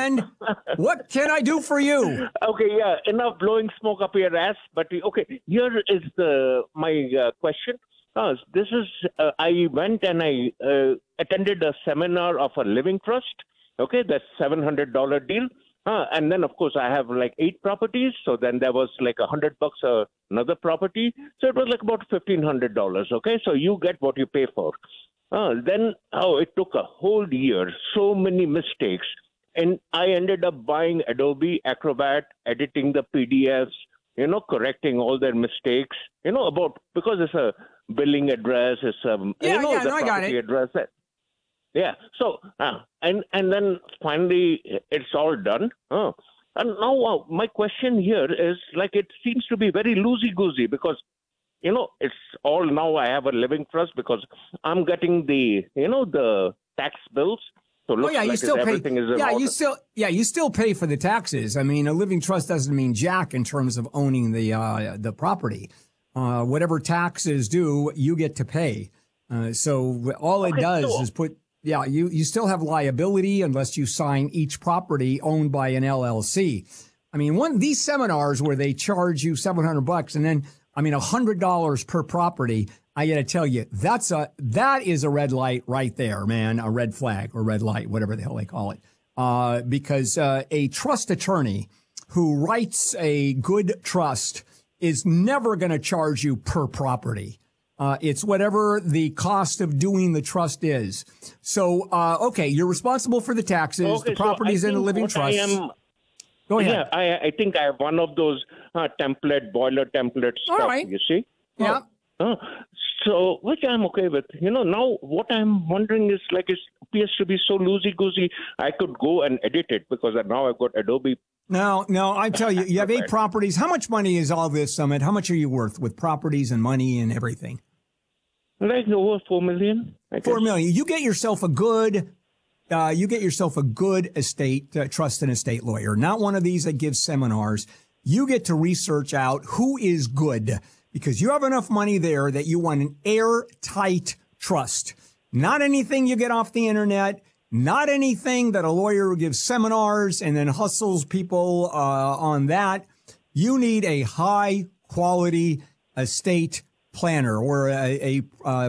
friend. What can I do for you? Okay, yeah, enough blowing smoke up your ass. But okay, here is my question. This is I went and I attended a seminar of a living trust. Okay, that's $700 deal. And then of course I have like 8 properties. So then there was like $100 another property. So it was like about $1,500. Okay, so you get what you pay for. Then it took a whole year. So many mistakes. And I ended up buying Adobe Acrobat, editing the PDFs, correcting all their mistakes, because it's a billing address, it's the I got property it. address. Yeah. So, and then finally it's all done. And now my question here is like, it seems to be very loosey-goosey because, it's all now I have a living trust because I'm getting the tax bills. So you still pay. You still pay for the taxes. I mean, a living trust doesn't mean jack in terms of owning the property. Whatever taxes due, you get to pay. So all it does is put. Yeah, you still have liability unless you sign each property owned by an LLC. I mean, these seminars where they charge you $700 and then $100 per property. I got to tell you, that is a red light right there, man. A red flag or red light, whatever the hell they call it. Because a trust attorney who writes a good trust is never going to charge you per property. It's whatever the cost of doing the trust is. So, okay, you're responsible for the taxes. Okay, the property's in a living trust. Go ahead. Yeah, I think I have one of those boiler template stuff, all right. You see? Yeah. So, which I'm okay with. Now what I'm wondering is like it appears to be so loosey-goosey. I could go and edit it because now I've got Adobe. No, I tell you, you have 8 properties. How much money is all this, Sumit? How much are you worth with properties and money and everything? Like over $4 million. $4 million. You get yourself a good estate trust and estate lawyer, not one of these that gives seminars. You get to research out who is good because you have enough money there that you want an airtight trust, not anything you get off the internet, not anything that a lawyer who gives seminars and then hustles people on that. You need a high quality estate planner or a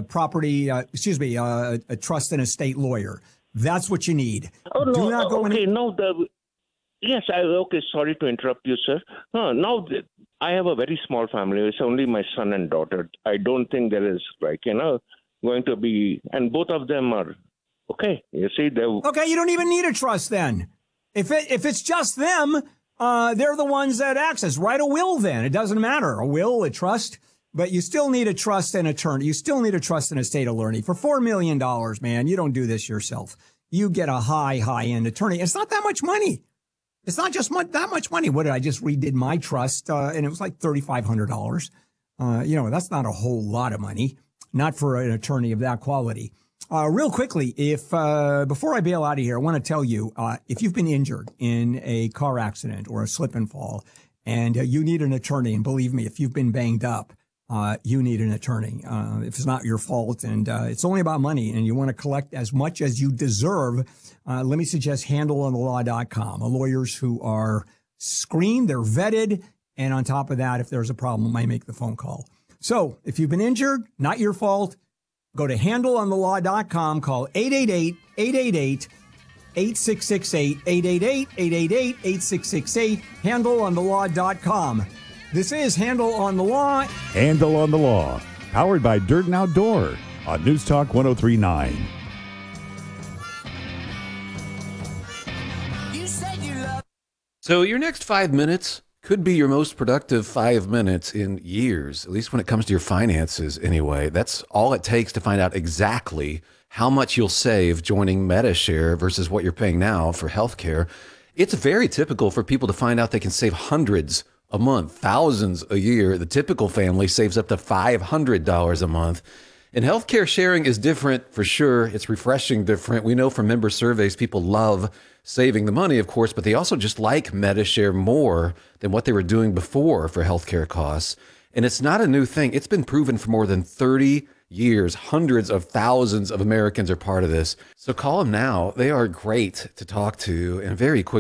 trust and estate lawyer. That's what you need. Oh, no. Do not go Yes, sorry to interrupt you, sir. Now, I have a very small family. It's only my son and daughter. I don't think there is, going to be, and both of them are, okay. You see, okay, you don't even need a trust then. If it's just them, they're the ones that access. Write a will then. It doesn't matter. A will, a trust. But you still need a trust and attorney. You still need a trust and estate attorney. For $4 million, man, you don't do this yourself. You get a high-end attorney. It's not that much money. It's not just that much money. What did I just redid my trust, and it was like $3,500. That's not a whole lot of money, not for an attorney of that quality. Real quickly, before I bail out of here, I want to tell you, if you've been injured in a car accident or a slip and fall, and you need an attorney, and believe me, if you've been banged up, you need an attorney. If it's not your fault and it's only about money and you want to collect as much as you deserve, let me suggest handleonthelaw.com. Lawyers who are screened, they're vetted, and on top of that, if there's a problem, I make the phone call. So if you've been injured, not your fault, go to handleonthelaw.com, call 888-888-8668, 888-888-8668, handleonthelaw.com. This is Handle on the Law. Handle on the Law, powered by Dirt and Outdoor on News Talk 103.9. So your next 5 minutes could be your most productive 5 minutes in years, at least when it comes to your finances anyway. That's all it takes to find out exactly how much you'll save joining Medi-Share versus what you're paying now for healthcare. It's very typical for people to find out they can save hundreds a month, thousands a year. The typical family saves up to $500 a month. And healthcare sharing is different for sure. It's refreshing different. We know from member surveys, people love saving the money, of course, but they also just like Medi-Share more than what they were doing before for healthcare costs. And it's not a new thing. It's been proven for more than 30 years. Hundreds of thousands of Americans are part of this. So call them now. They are great to talk to and very quick